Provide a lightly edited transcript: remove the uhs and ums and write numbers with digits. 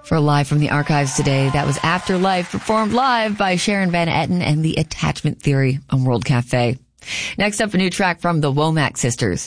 For Live from the Archives today, that was Afterlife, performed live by Sharon Van Etten and the Attachment Theory on World Cafe. Next up, a new track from the Womack Sisters.